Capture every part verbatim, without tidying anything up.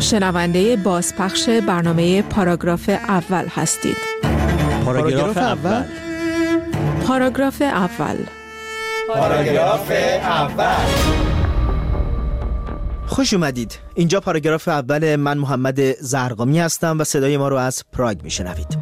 شنونده بازپخش برنامه پاراگراف اول هستید. پاراگراف اول. پاراگراف اول. پاراگراف اول. خوش اومدید. اینجا پاراگراف اول. من محمد زرقامی هستم و صدای ما رو از پراگ میشنوید.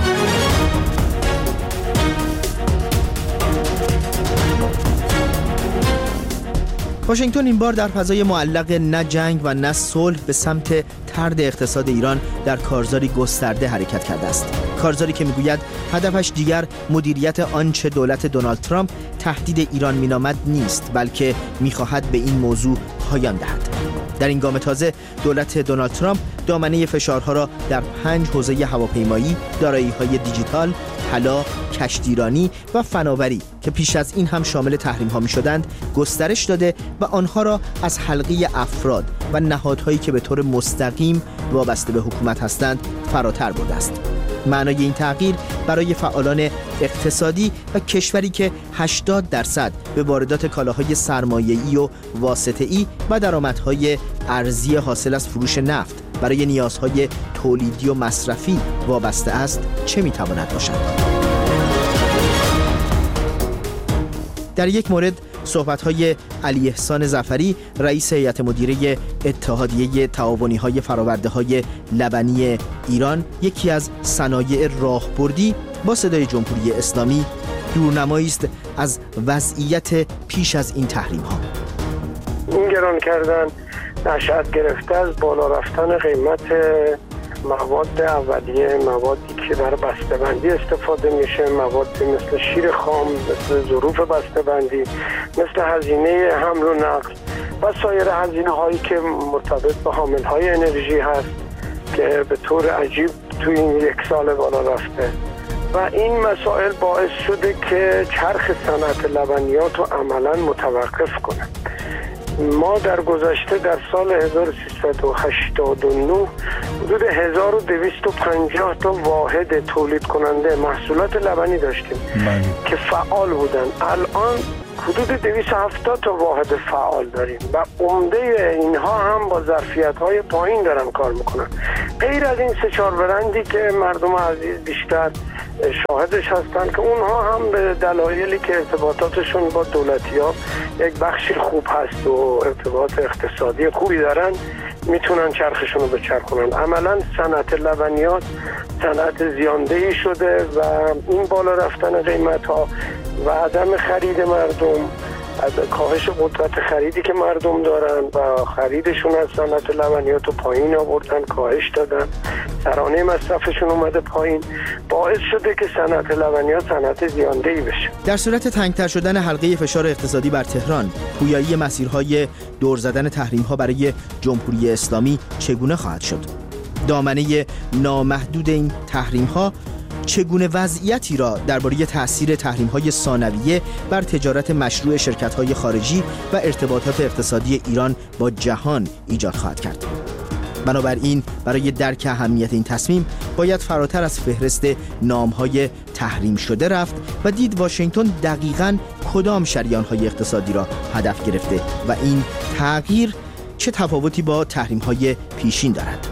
واشنگتن این بار در فضای معلق نه جنگ و نه صلح به سمت طرد اقتصاد ایران در کارزاری گسترده حرکت کرده است. کارزاری که میگوید هدفش دیگر مدیریت آنچه دولت دونالد ترامپ تهدید ایران مینامد نیست، بلکه میخواهد به این موضوع پایان دهد. در این گام تازه دولت دونالد ترامپ دامنه فشارها را در پنج حوزه هواپیمایی، دارایی‌های دیجیتال، طلا، کشتیرانی و فناوری که پیش از این هم شامل تحریم‌ها می‌شدند گسترش داده و آنها را از حلقه افراد و نهادهایی که به طور مستقیم وابسته به حکومت هستند فراتر برده است. معنای این تغییر برای فعالان اقتصادی و کشوری که هشتاد درصد به واردات کالاهای سرمایه‌ای و واسطه‌ای و درآمدهای ارزی حاصل از فروش نفت برای نیازهای تولیدی و مصرفی وابسته است چه می‌تواند باشد؟ در یک مورد صحبت‌های علی احسان ظفری، رئیس هیئت مدیره اتحادیه تعاونی‌های فرآورده‌های لبنی ایران، یکی از صنایع راهبردی با صدای جمهوری اسلامی، دورنمایی است از وضعیت پیش از این تحریم‌ها. این گران کردن نشأت گرفته از بالا رفتن قیمت مواد اولیه، موادی که برای بسته‌بندی استفاده میشه، مواد مثل شیر خام، مثل ظروف بسته‌بندی، مثل هزینه حمل و نقل و سایر هزینه هایی که مرتبط به حامل های انرژی هست که به طور عجیب تو این یک سال بالا رفته و این مسائل باعث شده که چرخ صنعت لبنیات رو عملاً متوقف کنه. ما در گذشته در سال هزار و سیصد و هشتاد و نه حدود هزار و دویست و پنجاه تا واحد تولید کننده محصولات لبنی داشتیم من. که فعال بودن. الان حدود دویست و هفتاد تا واحد فعال داریم و عمده اینها هم با ظرفیت‌های پایین دارن کار میکنن. غیر از این سه چهار برندی که مردم عزیز بیشتر شاهدش هستن که اونها هم به دلایلی که ارتباطاتشون با دولتی‌ها یک بخشی خوب هست و ارتباط اقتصادی خوبی دارن میتونن چرخشون رو بچرخونن. عملا صنعت لبنیات صنعت زیاندهی شده و این بالا رفتن قیمت‌ها و عدم خرید مردم، از کاهش قدرت خریدی که مردم دارن و خریدشون از صنعت لبنیات رو پایین آوردن، کاهش دادن، ترانه مصرفشون اومده پایین، باعث شده که صنعت لبنیات صنعت زیاندهی بشه. در صورت تنگتر شدن حلقه فشار اقتصادی بر تهران، پویایی مسیرهای دور زدن تحریم‌ها برای جمهوری اسلامی چگونه خواهد شد؟ دامنه نامحدود این تحریم‌ها چگونه وضعیتی را درباره تأثیر تحریم‌های ثانویه بر تجارت مشروع شرکت‌های خارجی و ارتباطات اقتصادی ایران با جهان ایجاد خواهد کرد؟ بنابراین برای درک اهمیت این تصمیم باید فراتر از فهرست نام‌های تحریم شده رفت و دید واشنگتن دقیقاً کدام شریان‌های اقتصادی را هدف گرفته و این تغییر چه تفاوتی با تحریم‌های پیشین دارد.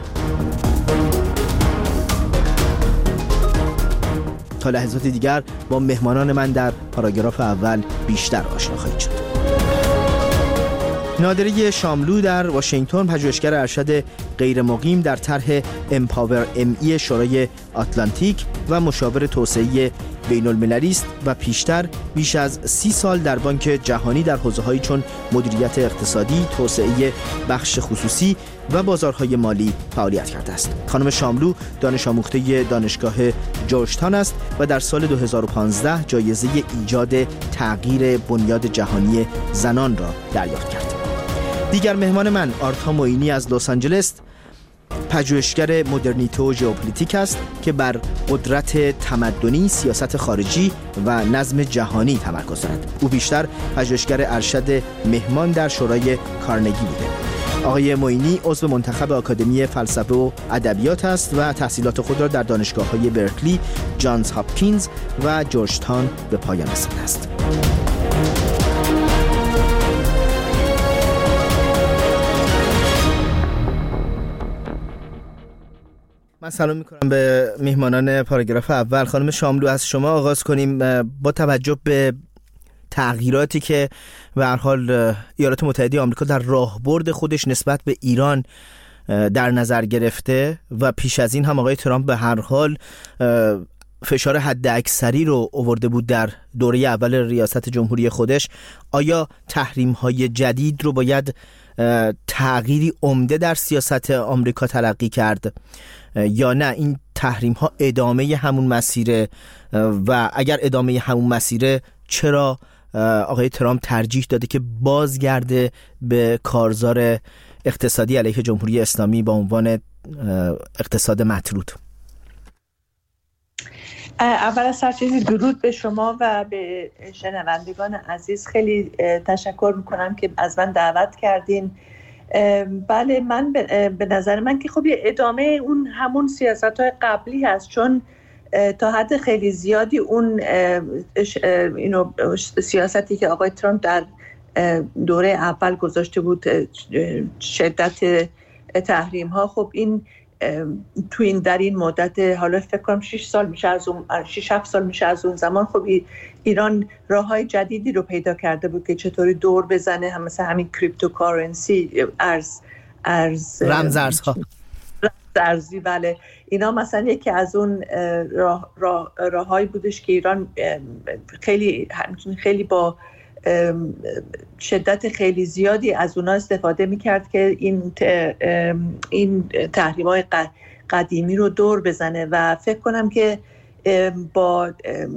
تا لحظات دیگر با مهمانان من در پاراگراف اول بیشتر آشنا خواهید شد. نادره شاملو در واشنگتن، پژوهشگر ارشد غیر مقیم در طرح امپاور ام ای شورای آتلانتیک و مشاور توسعه بین المللی است و پیشتر بیش از سی سال در بانک جهانی در حوزه‌هایی چون مدیریت اقتصادی، توسعه بخش خصوصی و بازارهای مالی فعالیت کرده است. خانم شاملو دانش آموخته دانشگاه جورجتاون است و در سال دو هزار و پانزده جایزه ایجاد تغییر بنیاد جهانی زنان را دریافت کرد. دیگر مهمان من آرتا معینی از لس آنجلس، پژوهشگر مدرنیته و ژئوپلیتیک است که بر قدرت تمدنی، سیاست خارجی و نظم جهانی تمرکز دارد. او بیشتر پژوهشگر ارشد مهمان در شورای کارنگی بوده. آقای معینی عضو منتخب آکادمی فلسفه و ادبیات است و تحصیلات خود را در دانشگاه‌های برکلی، جانز هاپکینز و جورجتاون به پایان رسانیده است. من سلام میکنم به میهمانان پاراگراف اول. خانم شاملو، از شما آغاز کنیم. با توجه به تغییراتی که به هر حال ایالات متحده آمریکا در راهبرد خودش نسبت به ایران در نظر گرفته و پیش از این هم آقای ترامپ به هر حال فشار حد اکثری رو آورده بود در دوره اول ریاست جمهوری خودش، آیا تحریم‌های جدید رو باید تغییری عمده در سیاست آمریکا تلقی کرد یا نه این تحریم‌ها ادامه همون مسیره؟ و اگر ادامه همون مسیره چرا آقای ترامپ ترجیح داده که بازگرده به کارزار اقتصادی علیه جمهوری اسلامی با عنوان اقتصاد مطرود؟ اول از هر چیزی درود به شما و به شنوندگان عزیز. خیلی تشکر میکنم که از من دعوت کردین. بله، من به نظر من که خب یه ادامه اون همون سیاست‌های قبلی هست، چون تا حد خیلی زیادی اون اینو سیاستی که آقای ترامپ در دوره اول گذاشته بود، شدت تحریم ها، خب این تو این در این مدت، حالا فکر کنم شش سال میشه از اون شش هفت سال میشه از اون زمان، خب ایران راههای جدیدی رو پیدا کرده بود که چطوری دور بزنه، هم مثل همین کریپتوکارنسی، ارز ارز رمزارزها ارزی. بله، اینا مثلا یکی از اون راه راه راههایی بودش که ایران خیلی خیلی با شدت خیلی زیادی از اونا استفاده میکرد که این این تحریم‌های قدیمی رو دور بزنه و فکر کنم که با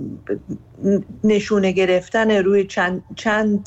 نشونه گرفتن روی چند چند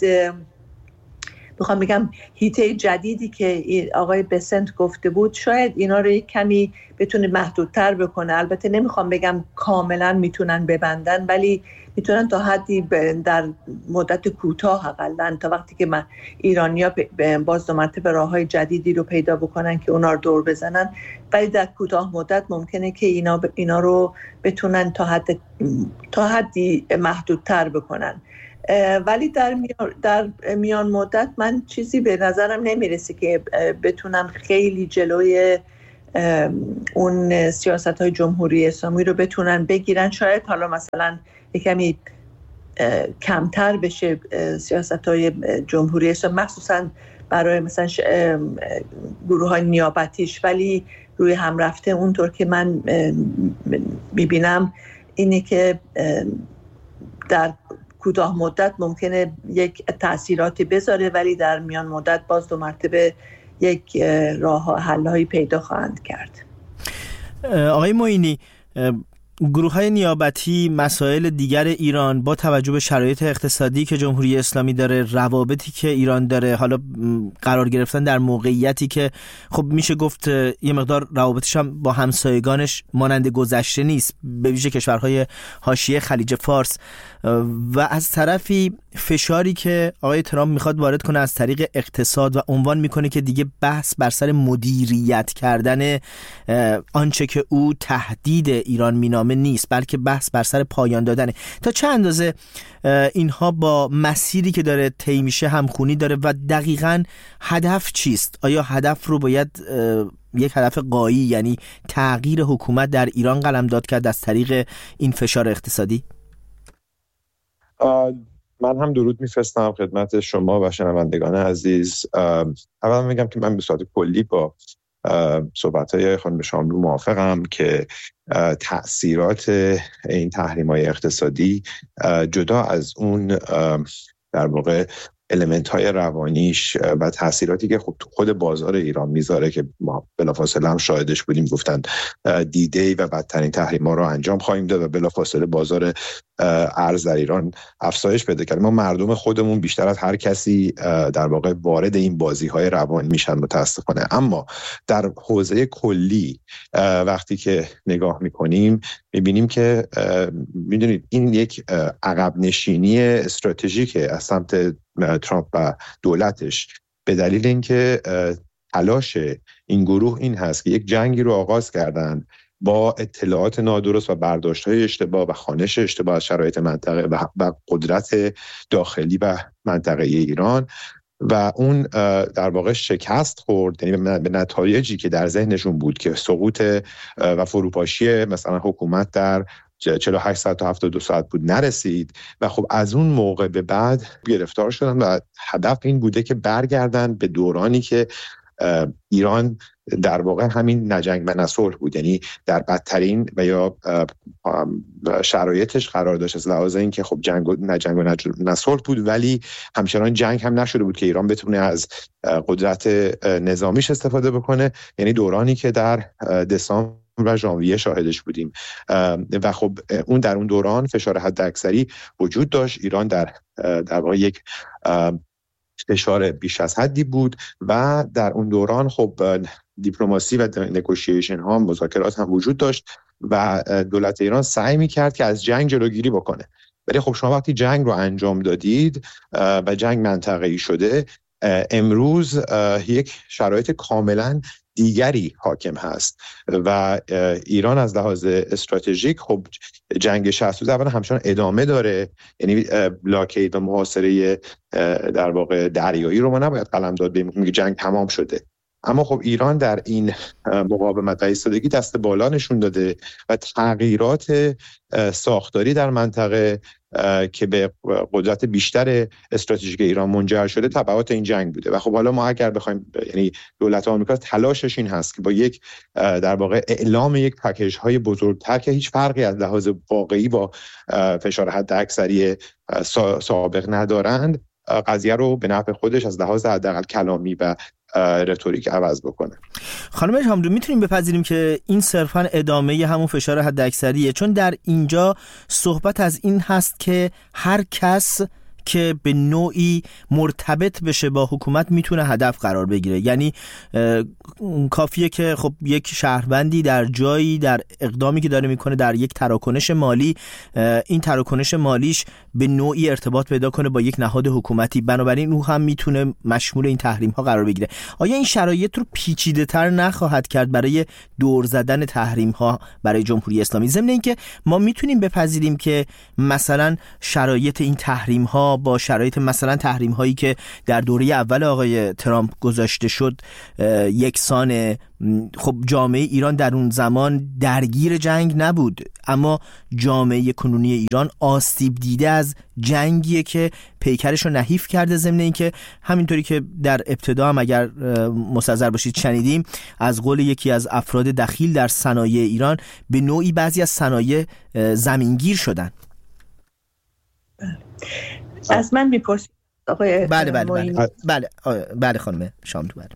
میخوام بگم هیته جدیدی که آقای بسنت گفته بود، شاید اینا رو یک کمی بتونه محدودتر بکنه. البته نمیخوام بگم کاملا میتونن ببندن، ولی میتونن تا حدی در مدت کوتاه، حداقل تا وقتی که من ایرانیا باز دو مرتبه راههای جدیدی رو پیدا بکنن که اونا رو دور بزنن، ولی در کوتاه مدت ممکنه که اینا اینا رو بتونن تا حد تا حدی محدودتر بکنن. ولی در میان, در میان مدت من چیزی به نظرم نمیرسه که بتونن خیلی جلوی اون سیاست‌های جمهوری اسلامی رو بتونن بگیرن. شاید حالا مثلا یکمی کمتر بشه سیاست‌های جمهوری اسلامی، مخصوصا برای مثلا گروه‌های نیابتیش، ولی روی هم رفته اونطور که من میبینم اینه که در کوتاه مدت ممکنه یک تأثیراتی بذاره، ولی در میان مدت باز دو مرتبه یک راه حل‌هایی پیدا خواهند کرد. آقای معینی، گروه‌های نیابتی، مسائل دیگر ایران با توجه به شرایط اقتصادی که جمهوری اسلامی داره، روابطی که ایران داره، حالا قرار گرفتن در موقعیتی که خب میشه گفت یه مقدار روابطش هم با همسایگانش مانند گذشته نیست، به ویژه کشورهای حاشیه خلیج فارس، و از طرفی فشاری که آقای ترامپ میخواد وارد کنه از طریق اقتصاد و عنوان میکنه که دیگه بحث بر سر مدیریت کردن آنچه که او تهدید ایران مینامه نیست، بلکه بحث بر سر پایان دادنه. تا چه اندازه اینها با مسیری که داره طی میشه همخونی داره و دقیقاً هدف چیست؟ آیا هدف رو باید یک هدف غایی، یعنی تغییر حکومت در ایران قلمداد کرد از طریق این فشار اقتصادی؟ من هم درود میفرستم خدمت شما و شنوندگان عزیز. اولا میگم که من به صورت کلی با صحبت‌های خانم شاملو موافقم که تأثیرات این تحریم‌های اقتصادی جدا از اون در واقع المنت های روانیش و تأثیراتی که خود خود بازار ایران میذاره که ما بلافاصله هم شاهدش بودیم، گفتن دیدی و بدترین تحریم ها رو انجام خواهیم داد و بلافاصله بازار ارز در ایران افزایش پیدا کرد. ما مردم خودمون بیشتر از هر کسی در واقع وارد این بازی های روانی میشن متاسفانه. اما در حوزه کلی وقتی که نگاه میکنیم میبینیم که میدونید این یک عقب نشینی استراتژیکه از سمت ترامپ و دولتش، به دلیل اینکه تلاش این گروه این هست که یک جنگی رو آغاز کردن با اطلاعات نادرست و برداشت‌های اشتباه و خوانش اشتباه از شرایط منطقه و قدرت داخلی و منطقه ایران و اون در واقع شکست خورد، یعنی به نتایجی که در ذهنشون بود که سقوط و فروپاشی مثلا حکومت در چهل و هشت ساعت تا هفتاد و دو ساعت بود نرسید و خب از اون موقع به بعد گرفتار شدن و هدف این بوده که برگردن به دورانی که ایران در واقع همین نجنگ و نصلح بود، یعنی در بدترین و یا شرایطش قرار داشت از لحاظ این که خب جنگ و نجنگ و نصلح بود ولی همچنان جنگ هم نشده بود که ایران بتونه از قدرت نظامیش استفاده بکنه، یعنی دورانی که در دسامبر و ژانویه شاهدش بودیم و خب اون در اون دوران فشار حداکثری وجود داشت. ایران در در واقع یک فشار بیش از حدی بود و در اون دوران خب دیپلماسی و نگوشیشن ها مذاکرات هم وجود داشت و دولت ایران سعی می‌کرد که از جنگ جلوگیری بکنه. ولی خب شما وقتی جنگ رو انجام دادید و جنگ منطقه‌ای شده، امروز یک شرایط کاملاً دیگری حاکم هست و ایران از لحاظ استراتژیک خب جنگ شصت و دو اول همچنان ادامه داره، یعنی بلاکید و محاصره در واقع دریایی رو ما نباید قلمداد بگیم که جنگ تمام شده. اما خب ایران در این مقاومت و ایستادگی دست بالا نشون داده و تغییرات ساختاری در منطقه که به قدرت بیشتر استراتژیک ایران منجر شده تبعات این جنگ بوده. و خب حالا ما اگر بخوایم، یعنی دولت آمریکا تلاشش این هست که با یک در واقع اعلام یک پکیج های بزرگتر که هیچ فرقی از لحاظ واقعی با فشار حداکثری سابق ندارند، قضیه رو به نفع خودش از لحاظ حداقل کلامی و رتوریک عوض بکنه. خانم شاملو، میتونیم بپذیریم که این صرفاً ادامه همون فشار حداکثریه، چون در اینجا صحبت از این هست که هر کس که به نوعی مرتبط بشه با حکومت میتونه هدف قرار بگیره. یعنی کافیه که خب یک شهروندی در جایی در اقدامی که داره میکنه در یک تراکنش مالی، این تراکنش مالیش به نوعی ارتباط پیدا کنه با یک نهاد حکومتی، بنابراین او هم میتونه مشمول این تحریم ها قرار بگیره. آیا این شرایط رو پیچیده تر نخواهد کرد برای دور زدن تحریم ها برای جمهوری اسلامی؟ ضمن اینکه ما میتونیم بپذیریم که مثلا شرایط این تحریم ها با شرایط مثلا تحریم هایی که در دوره اول آقای ترامپ گذاشته شد یکسان. خب جامعه ایران در اون زمان درگیر جنگ نبود، اما جامعه کنونی ایران آسیب دیده از جنگیه که پیکرش رو نحیف کرده. ضمن اینکه همینطوری که در ابتدا هم اگر مستحضر باشید شنیدیم از قول یکی از افراد دخیل در صنایع ایران، به نوعی بعضی از صنایع زمینگیر شدن. از من میپرسید آقای بله بله بله بله بله خانم شاملو، بله.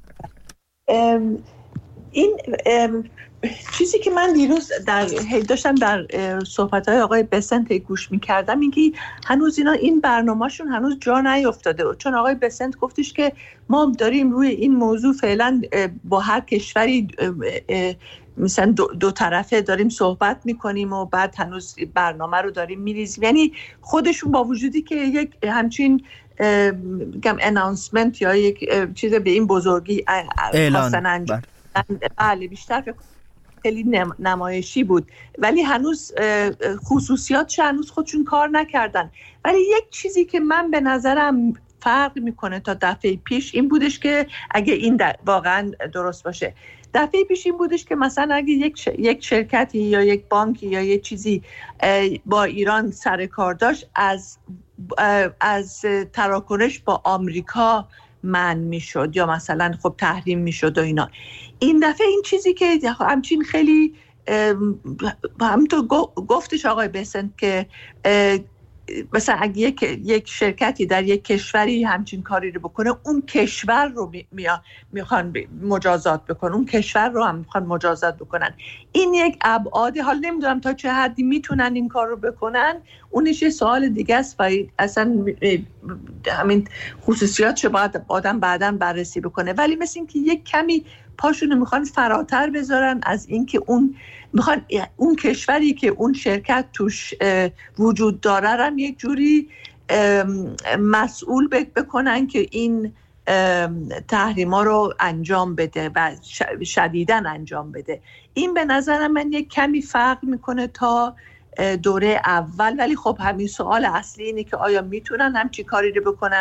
این چیزی که من دیروز در داشتم در صحبت‌های آقای بسنت گوش می‌کردم، این که هنوز اینا این برنامه‌شون هنوز جا نیافتاده، چون آقای بسنت گفتش که ما داریم روی این موضوع فعلا با هر کشوری مثلا دو, دو طرفه داریم صحبت میکنیم و بعد هنوز برنامه رو داریم میریزیم. یعنی خودشون با وجودی که یک همچین میگم اناونسمنت یا یک چیز به این بزرگی خواستن انجام، بله بیشتر خیلی نمایشی بود، ولی هنوز خصوصیاتش هنوز خودشون کار نکردن. ولی یک چیزی که من به نظرم فرق میکنه تا دفعه پیش این بودش که اگه این واقعا درست باشه، دفعه پیش این بودش که مثلا اگه یک یک شرکتی یا یک بانکی یا یک چیزی با ایران سر کار داشت، از از تراکنش با آمریکا منع میشد یا مثلا خب تحریم میشد و اینا. این دفعه این چیزی که همچین خیلی همونطور گفتش آقای بسنت که مثلا اگه یک یک شرکتی در یک کشوری همچین کاری رو بکنه، اون کشور رو میا میخوان مجازات بکنن، اون کشور رو هم میخوان مجازات بکنن. این یک ابعاد، حالا نمیدونم تا چه حدی میتونن این کار رو بکنن، اونش یه سوال دیگه است و اصلا همین خصوصیاتش باید آدم بعداً بررسی بکنه. ولی مثل این که یک کمی پاشونو میخوان فراتر بذارن از این که اون میخوان اون کشوری که اون شرکت توش وجود داره هم یک جوری مسئول بکنن که این تحریما رو انجام بده و شدیداً انجام بده. این به نظر من یک کمی فرق میکنه تا دوره اول. ولی خب همین سوال اصلی اینه که آیا میتونن همچی کاری رو بکنن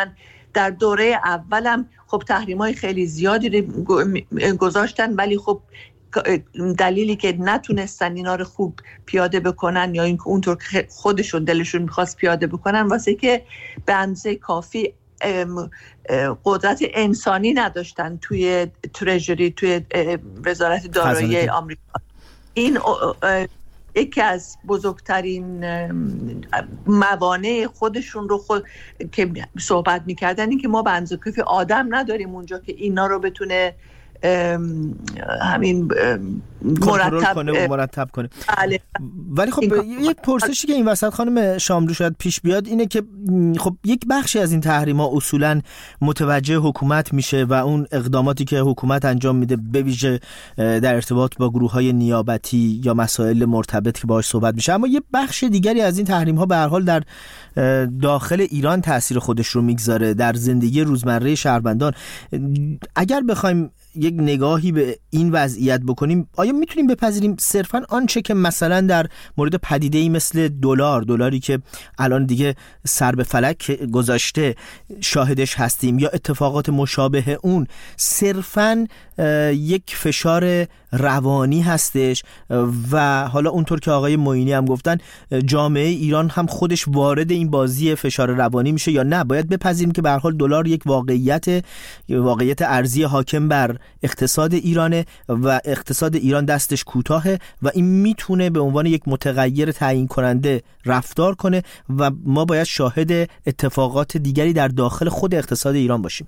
در دوره اولم خب تحریم‌های خیلی زیادی گذاشتن، ولی خب دلیلی که نتونستن اینا رو خوب پیاده بکنن یا اینکه اونطور که خودشون دلشون میخواست پیاده بکنن، واسه که به اندازه کافی قدرت انسانی نداشتن توی ترژری، توی وزارت دارایی آمریکا. این یکی از بزرگترین موانع خودشون رو خود که صحبت میکردن این که ما به اندازه کافی آدم نداریم اونجا که اینا رو بتونه همین مرتب کنه و مرتب کنه. بله. ولی خب یک پرسشی که این وسط خانم شاملو شاید پیش بیاد اینه که خب یک بخشی از این تحریم‌ها اصولاً متوجه حکومت میشه و اون اقداماتی که حکومت انجام میده به ویژه در ارتباط با گروه‌های نیابتی یا مسائل مرتبط که باهاش صحبت میشه، اما یه بخش دیگری از این تحریم‌ها به هر حال در داخل ایران تأثیر خودش رو میگذاره در زندگی روزمره شهروندان. اگر بخوایم یک نگاهی به این وضعیت بکنیم، آیا میتونیم بپذیریم صرفاً آنچه که مثلا در مورد پدیده‌ای مثل دلار دلاری که الان دیگه سر به فلک گذاشته شاهدش هستیم یا اتفاقات مشابه اون صرفاً یک فشار روانی هستش و حالا اونطور که آقای معینی هم گفتن جامعه ایران هم خودش وارد این بازی فشار روانی میشه، یا نه باید بپذیریم که به هر حال دلار یک واقعیت واقعیت ارزی حاکم بر اقتصاد ایرانه و اقتصاد ایران دستش کوتاهه و این میتونه به عنوان یک متغیر تعیین کننده رفتار کنه و ما باید شاهد اتفاقات دیگری در داخل خود اقتصاد ایران باشیم.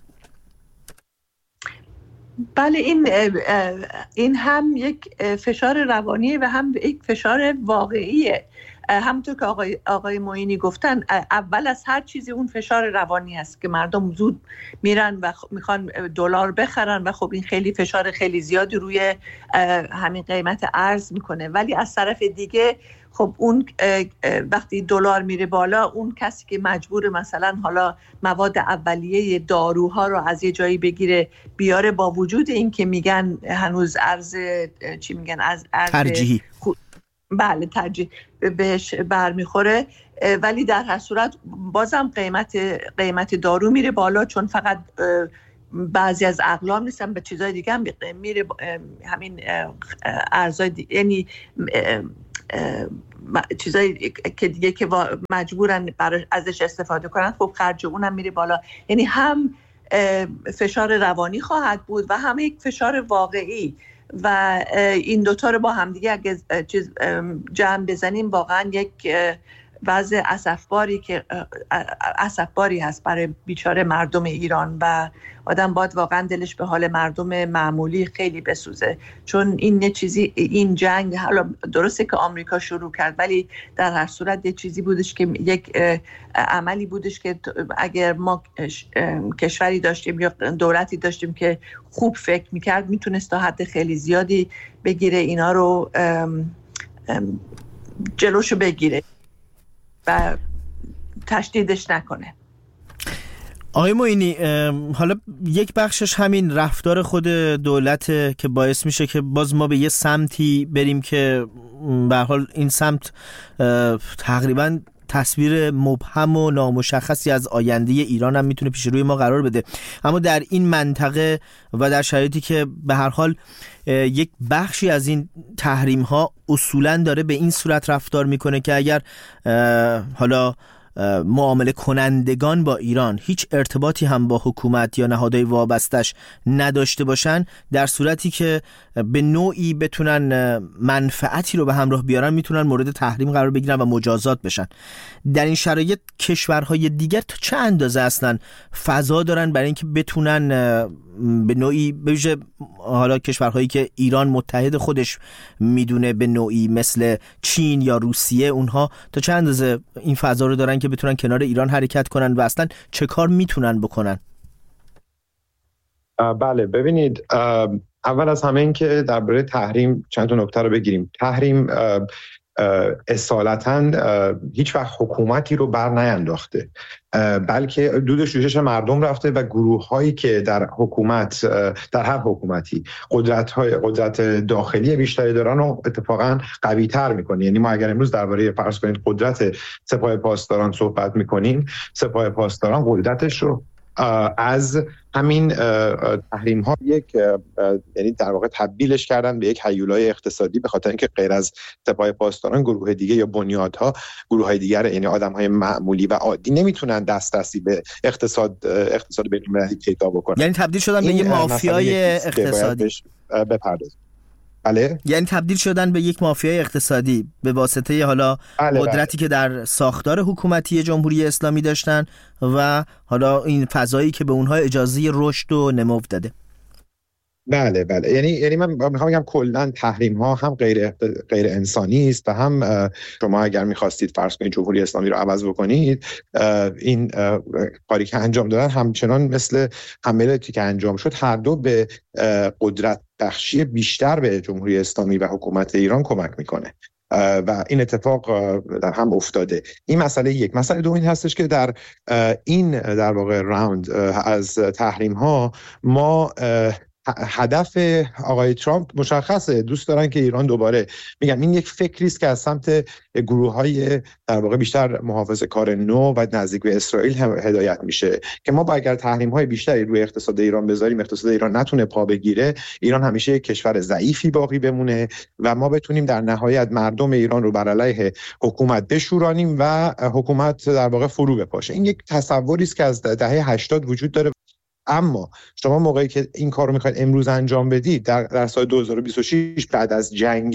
بله، این این هم یک فشار روانیه و هم یک فشار واقعیه. همونطور که آقای آقای معینی گفتن، اول از هر چیزی اون فشار روانی است که مردم زود میرن و میخوان دلار بخرن و خب این خیلی فشار خیلی زیادی روی همین قیمت ارز میکنه. ولی از طرف دیگه خب اون وقتی دلار میره بالا، اون کسی که مجبور مثلا حالا مواد اولیه داروها رو از یه جایی بگیره بیاره، با وجود این که میگن هنوز ارز چی میگن از ارز ترجیحی خو... بله ترجیح بهش برمیخوره، ولی در هر صورت بازم قیمت قیمت دارو میره بالا، چون فقط بعضی از اقلام نیستن، به چیزای دیگه هم میره، همین ارزای یعنی چیزایی که دیگه که مجبورن برای ازش استفاده کنن، خب خرج اونم میره بالا. یعنی هم فشار روانی خواهد بود و هم یک فشار واقعی و این دوتا رو با هم دیگه اگه چیز جمع بزنیم واقعا یک وضع اسفباری که اسفباری هست برای بیچاره مردم ایران و آدم باید واقعا دلش به حال مردم معمولی خیلی بسوزه، چون این یه چیزی، این جنگ حالا درسته که آمریکا شروع کرد ولی در هر صورت یه چیزی بودش که یک عملی بودش که اگر ما کشوری داشتیم یا دولتی داشتیم که خوب فکر میکرد میتونست تا حد خیلی زیادی بگیره اینا رو جلوشو بگیره و تشدیدش نکنه. آقای معینی، حالا یک بخشش همین رفتار خود دولت که باعث میشه که باز ما به یه سمتی بریم که به هر حال این سمت تقریباً تصویر مبهم و نامشخصی از آینده ایران هم میتونه پیش روی ما قرار بده. اما در این منطقه و در شرایطی که به هر حال یک بخشی از این تحریم ها اصولاً داره به این صورت رفتار میکنه که اگر حالا معامله کنندگان با ایران هیچ ارتباطی هم با حکومت یا نهادهای وابستش نداشته باشن، در صورتی که به نوعی بتونن منفعتی رو به همراه بیارن میتونن مورد تحریم قرار بگیرن و مجازات بشن. در این شرایط کشورهای دیگر تا چه اندازه اصلا فضا دارن برای اینکه بتونن به نوعی به ویژه حالا کشورهایی که ایران متحد خودش میدونه به نوعی مثل چین یا روسیه، اونها تا چه اندازه این فضا رو دارن که بتونن کنار ایران حرکت کنن و اصلا چه کار میتونن بکنن؟ بله، ببینید، اول از همه این که درباره تحریم چند تا نکته رو بگیریم. تحریم اصالتاً هیچ وقت حکومتی رو بر نینداخته، بلکه دودش جوشش مردم رفته و گروه هایی که در حکومت، در هر حکومتی قدرت های قدرت داخلی بیشتری دارن و اتفاقاً قوی تر میکنه. یعنی ما اگر امروز درباره فرض کنید قدرت سپاه پاسداران صحبت میکنیم، سپاه پاسداران قدرتش رو از همین تحریم ها یک یعنی در واقع تبدیلش کردن به یک هیولای اقتصادی، به خاطر اینکه غیر از سپاه پاسداران گروه دیگه یا بنیادها، گروه های دیگر یعنی آدم های معمولی و عادی نمیتونن دسترسی به اقتصاد اقتصاد بین‌المللی پیدا بکنن. یعنی تبدیل شدن به یک مافیای اقتصادی بپردازن. بله، یعنی تبدیل شدن به یک مافیای اقتصادی به واسطه حالا بله قدرتی بله. که در ساختار حکومتی جمهوری اسلامی داشتن و حالا این فضایی که به اونها اجازه رشد و نمو داده. بله بله یعنی یعنی من میخوام بگم کلا تحریم ها هم غیر غیر انسانی است و هم شما اگر میخواستید فرض کنید جمهوری اسلامی رو عوض بکنید، این کاری که انجام دادن همچنان مثل حملاتی که انجام شد هر دو به قدرت بخشی بیشتر به جمهوری اسلامی و حکومت ایران کمک میکنه و این اتفاق در هم افتاده. این مسئله یک. مسئله دوم این هستش که در این در واقع راوند از تحریم ها ما هدف آقای ترامپ مشخصه، دوست دارن که ایران دوباره، میگم این یک فکری است که از سمت گروه‌های در واقع بیشتر محافظه‌کار نو و نزدیک به اسرائیل هدایت میشه که ما با اگر تحریم‌های بیشتری روی اقتصاد ایران بذاریم، اقتصاد ایران نتونه پا بگیره، ایران همیشه یک کشور ضعیفی باقی بمونه و ما بتونیم در نهایت مردم ایران رو بر علیه حکومت بشورانیم و حکومت در واقع فرو بپاشه. این یک تصوری است که از دهه هشتاد وجود داره. اما شما موقعی که این کار رو میخواید امروز انجام بدید در, در سال دو هزار و بیست و شش بعد از جنگ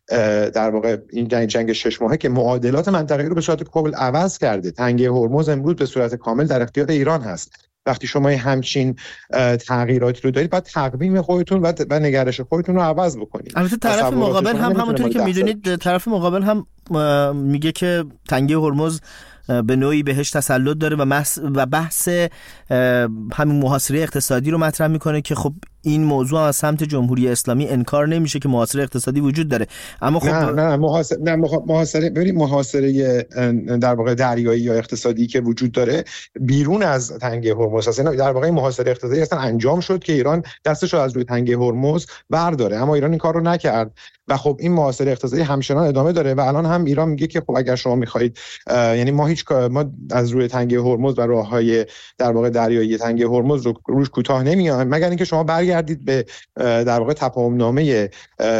در واقع این جنگ, جنگ شش ماهه که معادلات منطقه‌ای رو به صورت کامل عوض کرده، تنگه هرمز امروز به صورت کامل در اختیار ایران هست. وقتی شما همچین تغییراتی رو دارید، باید تقویم خودتون و, و نگرش خودتون رو عوض بکنید. البته طرف مقابل هم همونطوری که میدونید، طرف مقابل هم میگه که تنگه هرمز به نوعی بهش تسلط داره و بحث و بحث همین محاصره اقتصادی رو مطرح میکنه که خب این موضوع از سمت جمهوری اسلامی انکار نمیشه که محاصره اقتصادی وجود داره. اما خب نه نه محاصره نه محاصره ببینید محاصره در واقع دریایی یا اقتصادی که وجود داره بیرون از تنگه هرمز است. در واقع محاصره اقتصادی اصلا انجام شد که ایران دستش رو از روی تنگه هرمز برداره، اما ایران این کار رو نکرد و خب این محاصره اقتصادی همچنان ادامه داره و الان هم ایران میگه که خب اگر شما میخواید، یعنی ما هیچ ما از روی تنگه هرمز و راههای در واقع دریایی تنگه هرمز رو روش کوتاه نمیایم مگر اینکه شما برگردید به در واقع تفاهم نامه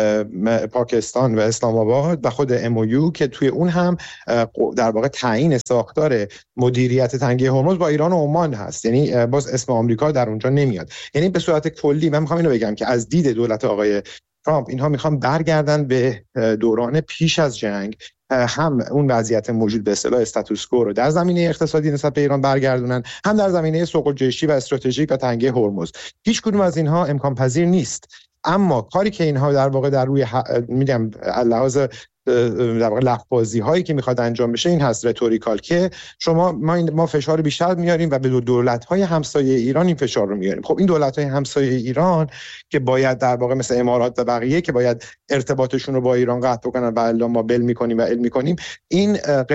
پاکستان و اسلام آباد و خود ام او یو که توی اون هم در واقع تعیین ساختار مدیریت تنگه هرمز با ایران و عمان هست، یعنی باز اسم آمریکا در اونجا نمیاد. یعنی به صورت کلی من میخوام اینو بگم که از دید دولت آقای ترامپ اینها میخوان برگردن به دوران پیش از جنگ، هم اون وضعیت موجود به اصطلاح استاتوس کو رو در زمینه اقتصادی نسبت به ایران برگردونن، هم در زمینه سوق الجیشی و استراتژیک و تنگه هرمز. هیچ کدوم از اینها امکان پذیر نیست، اما کاری که اینها در واقع در روی ح... میگم لحاظ در واقع لفظ‌بازی هایی که میخواد انجام بشه این هست رتوریکال که شما ما این ما فشار بیشتر میاریم و به دولت های همسایه ایران این فشار رو میاریم. خب این دولت های همسایه ایران که باید در واقع مثل امارات و بقیه که باید ارتباطشون رو با ایران قطع بکنن و الا ما بل میکنیم و ال میکنیم، این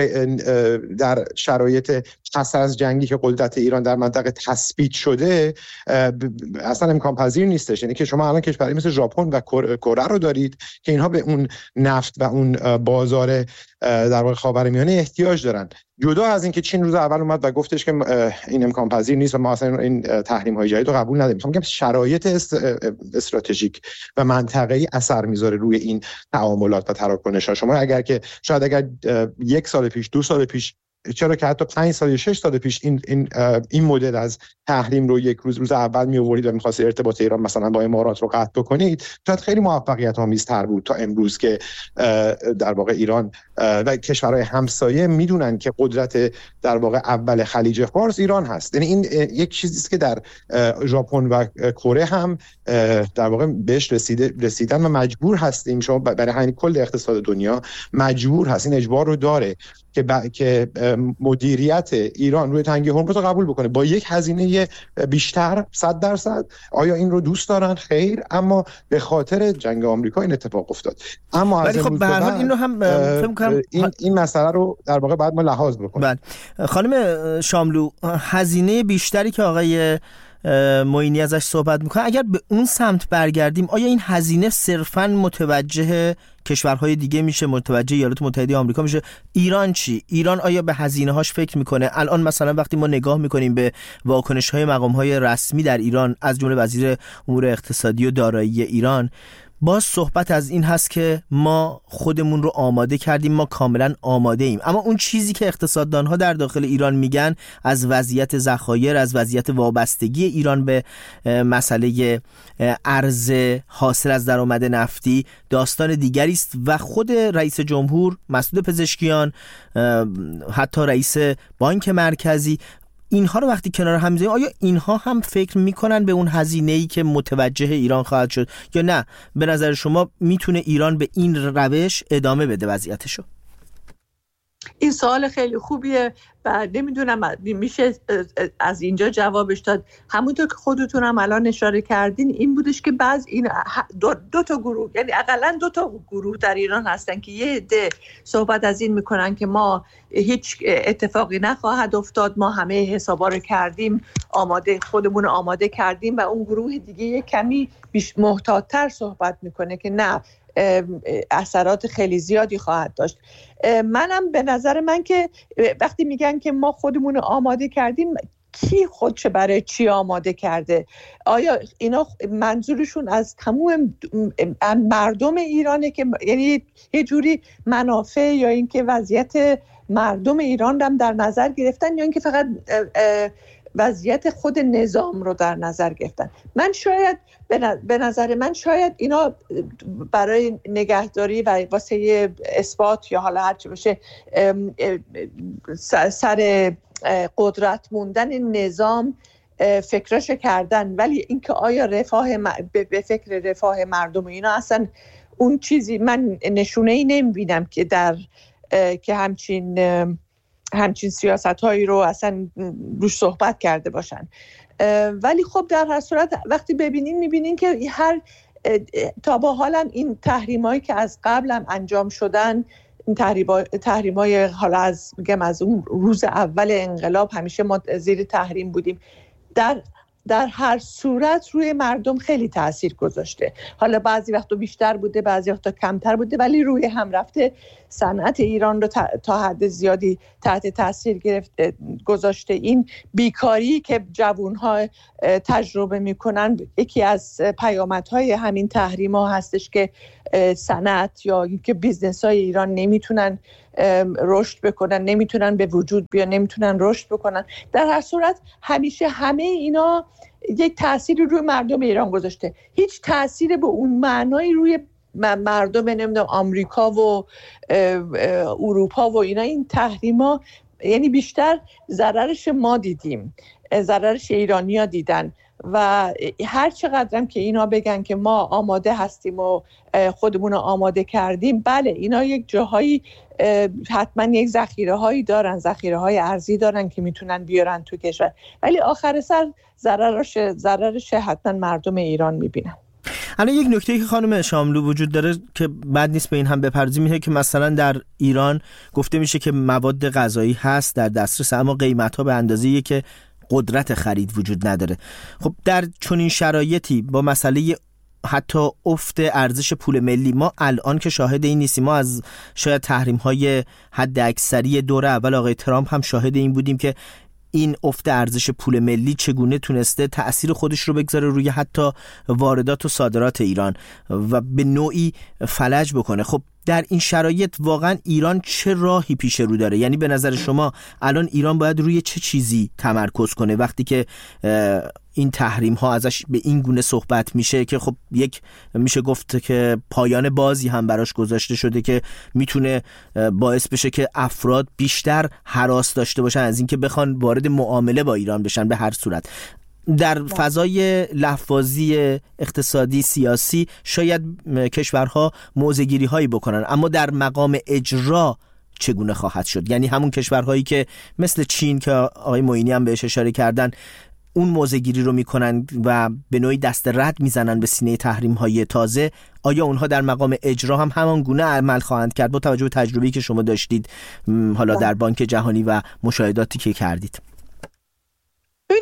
در شرایط پس از جنگی که قدرت ایران در منطقه تثبیت شده اصلا امکان پذیر نیستش. یعنی که شما الان کشوری مثل ژاپن و کره رو دارید که اینها به اون نفت و اون بازار در واقع خاورمیانه احتیاج دارن. جدا از اینکه چین روز اول اومد و گفتش که این امکان پذیر نیست و ما اصلا این تحریم های جدید رو قبول نداریم، میگم شرایط استراتژیک و منطقه‌ای اثر میذاره روی این تعاملات و تراکنش ها. شما اگر که شاید اگر یک سال پیش، دو سال پیش، چرا که حتی پنج سال یا شش سال پیش این این این مدل از تحریم رو یک روز روز اول می آورید و می‌خواست ارتباط ایران مثلا با امارات رو قطع بکنید، شاید خیلی موفقیت آمیزتر بود تا امروز که در واقع ایران و کشورهای همسایه میدونن که قدرت در واقع اول خلیج فارس ایران هست. یعنی این یک چیزی است که در ژاپن و کره هم در واقع بهش رسیده رسیدن و مجبور هستیم. شما برای همین کل اقتصاد دنیا مجبور هست، این اجبار رو داره که ب... که مدیریت ایران روی تنگه هرمز رو قبول بکنه با یک هزینه بیشتر صد درصد. آیا این رو دوست دارن؟ خیر، اما به خاطر جنگ آمریکا این اتفاق افتاد. اما ولی خب به هر حال این رو هم فکر می‌کنم این این مسئله رو در واقع بعد ما لحاظ بکنیم. بله خانم شاملو، هزینه بیشتری که آقای معینی ازش صحبت میکنه، اگر به اون سمت برگردیم، آیا این هزینه صرفاً متوجه کشورهای دیگه میشه، متوجه ایالات متحده آمریکا میشه؟ ایران چی؟ ایران آیا به هزینه هاش فکر میکنه؟ الان مثلا وقتی ما نگاه میکنیم به واکنش های مقام های رسمی در ایران، از جمله وزیر امور اقتصادی و دارایی ایران، باز صحبت از این هست که ما خودمون رو آماده کردیم، ما کاملا آماده ایم. اما اون چیزی که اقتصاددانها در داخل ایران میگن از وضعیت ذخایر، از وضعیت وابستگی ایران به مسئله ارز حاصل از درآمد نفتی داستان دیگری است و خود رئیس جمهور، مسعود پزشکیان، حتی رئیس بانک مرکزی، اینها رو وقتی کنار هم میذاریم، آیا اینها هم فکر میکنن به اون هزینه‌ای که متوجه ایران خواهد شد یا نه به نظر شما میتونه ایران به این روش ادامه بده وضعیتشو؟ این سوال خیلی خوبیه و نمیدونم میشه از اینجا جوابش داد. همونطور که خودتون هم الان اشاره کردین، این بودش که بعض این دو, دو تا گروه، یعنی اقلا دو تا گروه در ایران هستن که یه عده صحبت از این میکنن که ما هیچ اتفاقی نخواهد افتاد، ما همه حسابا رو کردیم، آماده خودمون آماده کردیم، و اون گروه دیگه یه کمی بیش محتاط‌تر صحبت میکنه که نه، اثرات خیلی زیادی خواهد داشت. منم به نظر من که وقتی میگن که ما خودمون آماده کردیم، کی خودش برای چی آماده کرده؟ آیا اینا منظورشون از تمام مردم ایرانه که یعنی یه جوری منافع یا اینکه وضعیت مردم ایران هم در نظر گرفتن، یا اینکه فقط وضعیت خود نظام رو در نظر گرفتن؟ من شاید به نظر من شاید اینا برای نگهداری و واسه اثبات یا حالا هرچی باشه سر قدرت موندن نظام فکرش کردن، ولی اینکه آیا رفاه به فکر رفاه مردم اینا اصلا اون چیزی من نشونه ای نمیبینم که در که همچین همچین سیاست هایی رو اصلا روش صحبت کرده باشن. ولی خب در هر صورت وقتی ببینین میبینین که هر تا با حالا این تحریم هایی که از قبل هم انجام شدن، تحریم های حالا از میگم از اون روز اول انقلاب همیشه ما زیر تحریم بودیم، در در هر صورت روی مردم خیلی تأثیر گذاشته. حالا بعضی وقتا بیشتر بوده، بعضی وقتا کمتر بوده، ولی روی هم رفته صنعت ایران رو تا حد زیادی تحت تأثیر گرفته گذاشته. این بیکاری که جوان‌ها تجربه میکنن یکی از پیامدهای همین تحریم‌ها هستش که صنعت یا اینکه بیزنس‌های ایران نمیتونن رشد بکنن، نمیتونن به وجود بیان، نمیتونن رشد بکنن. در هر صورت همیشه همه اینا یک تأثیری روی مردم ایران گذاشته. هیچ تأثیری به اون معنایی روی مردم نمیدونم آمریکا و اروپا و اینا این تحریما، یعنی بیشتر ضررش ما دیدیم، ضررش ایرانی‌ها دیدن. و هر چقدرم که اینا بگن که ما آماده هستیم و خودمون رو آماده کردیم، بله اینا یک جاهایی حتما یک ذخیره هایی دارن، ذخیره های ارزی دارن که میتونن بیارن تو کشور، ولی آخر سر ضررش ضررش حتما مردم ایران میبینن. الان یک نکته که خانم شاملو وجود داره که بد نیست به این هم بپردازیم، اینه که مثلا در ایران گفته میشه که مواد غذایی هست در دسترس، اما قیمت‌ها به اندازه‌ای که قدرت خرید وجود نداره. خب در چنین شرایطی با مسئله حتی افت ارزش پول ملی، ما الان که شاهد این نیستیم، ما از شاید تحریم‌های حد اکثری دوره اول آقای ترامپ هم شاهد این بودیم که این افت ارزش پول ملی چگونه تونسته تأثیر خودش رو بگذاره روی حتی واردات و صادرات ایران و به نوعی فلج بکنه. خب در این شرایط واقعا ایران چه راهی پیش رو داره؟ یعنی به نظر شما الان ایران باید روی چه چیزی تمرکز کنه وقتی که این تحریم ها ازش به این گونه صحبت میشه که خب یک میشه گفت که پایان بازی هم براش گذاشته شده که میتونه باعث بشه که افراد بیشتر هراس داشته باشن از اینکه بخوان وارد معامله با ایران بشن. به هر صورت در فضای لحظه‌بازی اقتصادی سیاسی شاید کشورها موضع‌گیری هایی بکنن، اما در مقام اجرا چگونه خواهد شد؟ یعنی همون کشورهایی که مثل چین که آقای معینی هم بهش اشاره کردن اون موضع‌گیری رو میکنن و به نوعی دست رد میزنن به سینه تحریم های تازه، آیا اونها در مقام اجرا هم همان گونه عمل خواهند کرد با توجه به تجربه‌ای که شما داشتید حالا در بانک جهانی و مشاهداتی که کردید؟ ببین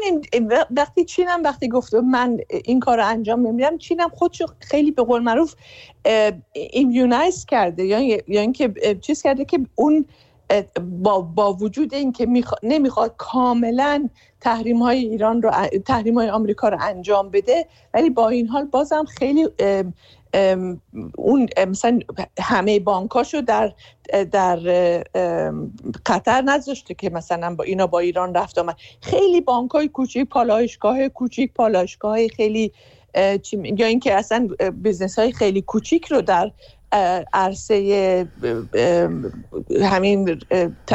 ببینید وقتی چینم وقتی گفت من این کار رو انجام نمیدم، چینم خودشو خیلی به قول معروف ایمیونایز کرده، یا یا اینکه چیز کرده که اون با با وجود اینکه میخوا... نمیخواد کاملا تحریم های ایران رو تحریم های آمریکا رو انجام بده، ولی با این حال بازم خیلی ام ام اون مثلا همه بانکاشو در در قطر نذاشته که مثلا با اینا با ایران رفت آمد. خیلی بانکای کوچیک، پالایشگاه کوچیک، پالایشگاه خیلی یا اینکه اصلا بیزنس های خیلی کوچیک رو در عرصه همین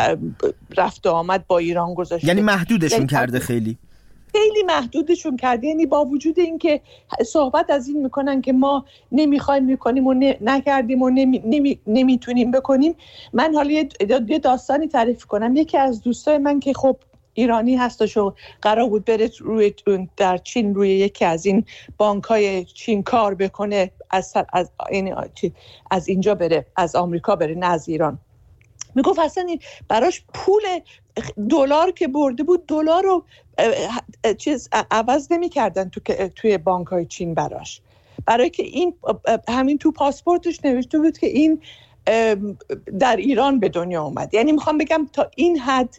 رفت آمد با ایران گذاشته. یعنی محدودشون یعنی کرده، خیلی خیلی محدودشون کرده. یعنی با وجود اینکه صحبت از این میکنن که ما نمیخوایم میکنیم و نکردیم و نمی، نمی، نمیتونیم بکنیم. من حالا یه داستانی تعریف کنم. یکی از دوستای من که خب ایرانی هستش و قرار بود بره روی در چین روی یکی از این بانک‌های چین کار بکنه، از از از اینجا بره، از آمریکا بره نه از ایران. میگفت اصلا براش پول دلار که برده بود دلار رو چیز عوض نمی‌کردن تو توی بانک‌های چین براش، برای که این همین تو پاسپورتش نوشته بود که این در ایران به دنیا اومد. یعنی میخوام بگم تا این حد،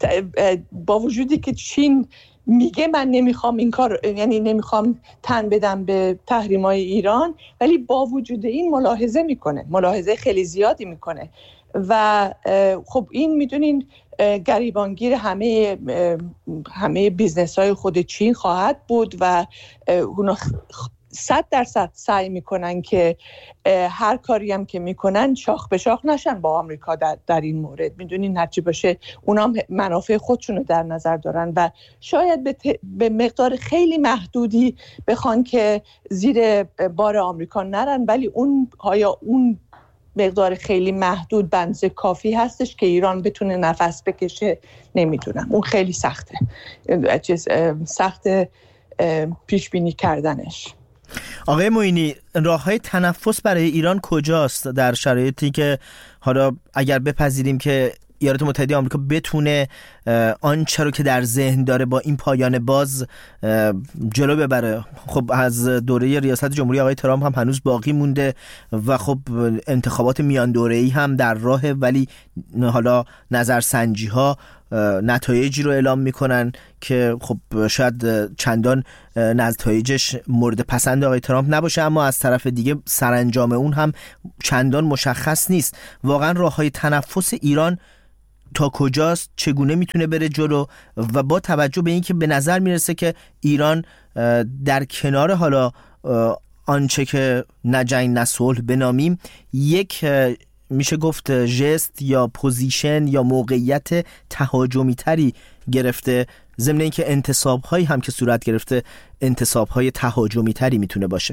با وجودی که چین میگه من نمیخوام این کار، یعنی نمیخوام تن بدم به تحریم‌های ایران، ولی با وجود این ملاحظه میکنه، ملاحظه خیلی زیادی میکنه و خب این میدونین گریبانگیر همه همه بیزنس‌های خود چین خواهد بود و اونا صد درصد سعی میکنن که هر کاری هم که میکنن شاخ به شاخ نشن با آمریکا در, در این مورد. میدونین هرچی باشه اونا منافع خودشونو در نظر دارن و شاید به, ت... به مقدار خیلی محدودی بخوان که زیر بار آمریکا نرن، ولی اون آیا اون مقدار خیلی محدود بنز کافی هستش که ایران بتونه نفس بکشه؟ نمیدونم، اون خیلی سخته، چیز سخت پیش بینی کردنش. آقای معینی، راه‌های تنفس برای ایران کجاست در شرایطی که حالا اگر بپذیریم که ایالات متحده آمریکا بتونه آنچه رو که در ذهن داره با این پایان باز جلو ببره؟ خب از دوره ریاست جمهوری آقای ترامپ هم هنوز باقی مونده و خب انتخابات میان دوره‌ای هم در راهه، ولی حالا نظرسنجی ها نتایجی رو اعلام میکنن که خب شاید چندان نتایجش مورد پسند آقای ترامپ نباشه، اما از طرف دیگه سرانجام اون هم چندان مشخص نیست. واقعا راههای تنفس ایران تا کجاست؟ چگونه میتونه بره جلو؟ و با توجه به اینکه به نظر میرسه که ایران در کنار حالا آنچه که نه جنگ نه صلح بنامیم، یک میشه گفت ژست یا پوزیشن یا موقعیت تهاجمی تری گرفته، ضمن اینکه انتصاب هایی هم که صورت گرفته انتصاب های تهاجمی تری میتونه باشه.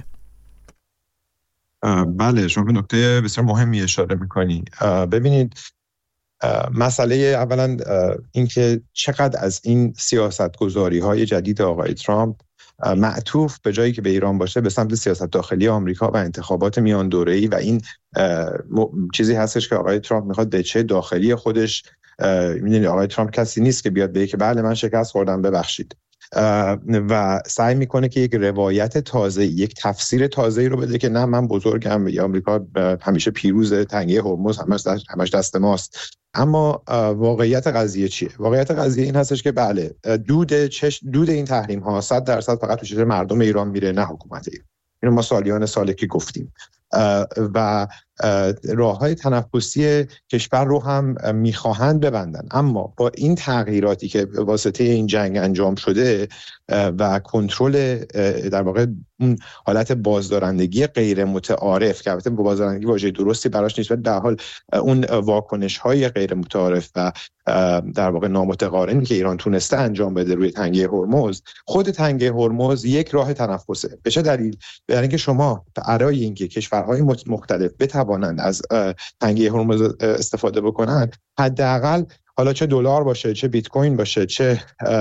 بله، شما به نکته بسیار مهمی اشاره میکنی. ببینید، مسئله اولا اینکه چقدر از این سیاستگذاری های جدید آقای ترامپ معطوف به جایی که به ایران باشه به سمت سیاست داخلی آمریکا و انتخابات میان دوره‌ای و این چیزی هستش که آقای ترامپ میخواد به چه داخلی خودش، میدونید آقای ترامپ کسی نیست که بیاد بگه که بله من شکست خوردم ببخشید، و سعی میکنه که یک روایت تازه، یک تفسیر تازه‌ای رو بده که نه من بزرگم، یا آمریکا همیشه پیروز، تنگه هرمز همش دست همش دست ماست. اما واقعیت قضیه چیه؟ واقعیت قضیه این هستش که بله، دود چش دود این تحریم ها صد درصد فقط تو چشم مردم ایران میره، نه حکومت ایران. اینو ما سالیان ساله که گفتیم و راه‌های تنفسی کشور رو هم میخواهند ببندن، اما با این تغییراتی که واسطه این جنگ انجام شده و کنترل در واقع اون حالت بازدارندگی غیر متعارف که البته بازدارندگی واژه درستی براش نیست، ولی در حال اون واکنش‌های غیر متعارف و در واقع نامتقارنی که ایران تونسته انجام بده روی تنگه هرمز، خود تنگه هرمز یک راه تنفسه. به چه دلیل؟ برای اینکه شما برای اینکه کشورهای مختلف بتوانند از تنگه هرمز استفاده بکنن، حداقل حالا چه دلار باشه، چه بیت کوین باشه، چه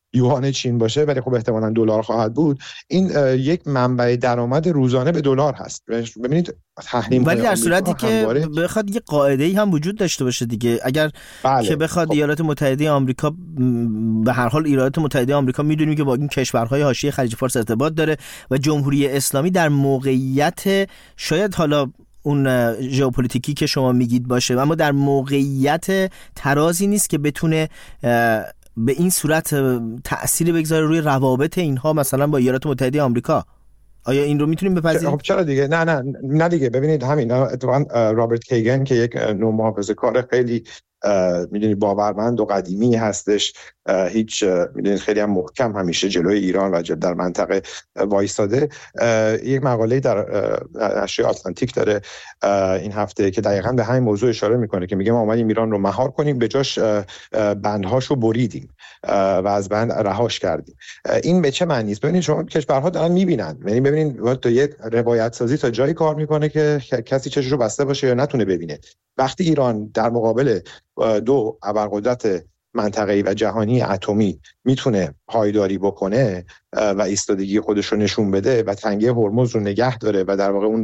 یوان چین باشه، ولی خب احتمالاً دلار خواهد بود. این یک منبع درآمد روزانه به دلار هست. ببینید تحریم، ولی در صورتی که همواره... بخواد یه قاعده‌ای هم وجود داشته باشه دیگه، اگر بله. که بخواد خب. ایالات متحده آمریکا، به هر حال ایالات متحده آمریکا میدونیم که با این کشورهای حاشیه خلیج فارس ارتباط داره و جمهوری اسلامی در موقعیت شاید حالا اون ژئوپلیتیکی که شما میگید باشه، اما در موقعیت ترازی نیست که بتونه به این صورت تأثیر بگذاره روی روابط اینها مثلا با ایالات متحده آمریکا. آیا این رو میتونیم بپذیریم؟ خب چرا دیگه؟ نه نه نه دیگه. ببینید همین اتفاقا رابرت کیگن که یک نوع محافظه‌کار خیلی میدونید باورمند و قدیمی هستش، هیچ میدونید خیلی هم محکم همیشه جلوی ایران و در منطقه وایساده، یک مقاله در نشریه آتلانتیک داره این هفته که دقیقاً به همین موضوع اشاره میکنه که میگه ما اومدیم ایران رو مهار کنیم، به جاش بندهاشو بریدیم و از بند رهاش کردیم. این به چه معنی است؟ ببینید شما کشورها دارن میبینن، یعنی ببینید تو یک روایت سازی تا جایی کار میکنه که کسی چششو بسته باشه یا نتونه ببینه. وقتی ایران در مقابل دو ابرقدرت منطقه‌ای و جهانی اتمی میتونه پایداری بکنه و ایستادگی خودش رو نشون بده و تنگه هرمز رو نگه داره و در واقع اون